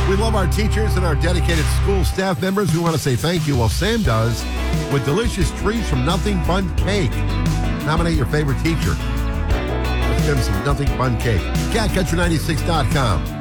We love our teachers and our dedicated school staff members. We want to say thank you. Well, Sam does with delicious treats from Nothing Bun Cake. Nominate your favorite teacher. Let's give them some Nothing Bun Cake. CatCountry96.com.